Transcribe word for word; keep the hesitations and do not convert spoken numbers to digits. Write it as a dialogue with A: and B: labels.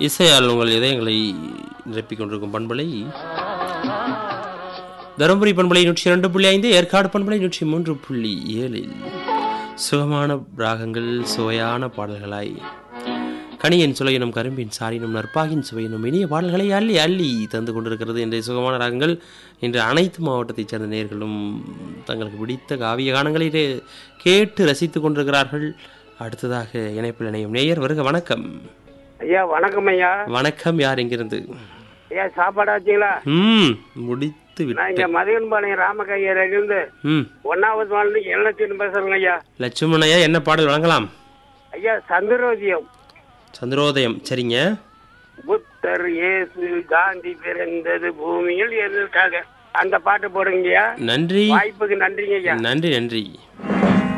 A: இசையால் உங்கள் இதயங்களை நிரப்பிக் கொண்டிருக்கும் பண்பலை தருமபுரி பண்பலை நூற்றி இரண்டு புள்ளி ஐந்து, ஏற்காடு பண்பலை நூற்றி மூன்று புள்ளி ஏழில் சுகமான ராகங்கள், சுவையான பாடல்களாய் கனியின் சுவையினும் கரும்பின் சாரினும் நற்பாகின் சுவையினும் இனிய பாடல்களை அள்ளி அள்ளி தந்து கொண்டிருக்கிறது இன்றைய சுகமான ராகங்கள். இன்று அனைத்து மாவட்டத்தைச் சேர்ந்த நேயர்களும் தங்களுக்கு பிடித்த காவிய கானங்களை கேட்டு ரசித்துக் கொண்டிருக்கிறார்கள். அடுத்ததாக இணைப்பில் இணையும் நேயர் வருக. வணக்கம்
B: ஐயா. வணக்கம் ஐயா.
A: வணக்கம். யார் எங்கிருந்து?
B: ஐயா சாப்பாடு ஆச்சுங்களா?
A: ம் முடித்து
B: நான்
A: விட்டு
B: இங்க மதியன்பாளையம் ராமகையர் இருந்து
A: ம்
B: ஒன்னாவது வாழ்ந்து எண்ணத்தின் பேசுறேங்க ஐயா.
A: லட்சுமணன் ஐயா, என்ன பாடல் வழங்கலாம்?
B: ஐயா சந்திரோதயம்.
A: சந்திரோதயம். சரிங்க.
B: புத்தர் இயேசு காந்தி பிறந்தது பூமியில் எதற்காக, அந்த பாட்டு போடுங்கய்யா.
A: நன்றி.
B: வாய்ப்புக்கு நன்றிங்க ஐயா.
A: நன்றி நன்றி.